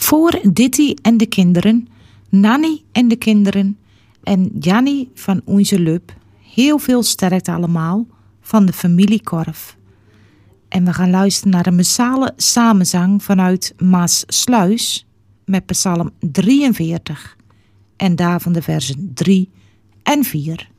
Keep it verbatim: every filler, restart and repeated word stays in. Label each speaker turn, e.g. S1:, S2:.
S1: Voor Ditty en de kinderen, Nanny en de kinderen en Jannie van Onze Lub. Heel veel sterkte allemaal van de familie Korf. En we gaan luisteren naar een massale samenzang vanuit Maassluis met psalm drieënveertig. En daarvan de versen drie en vier.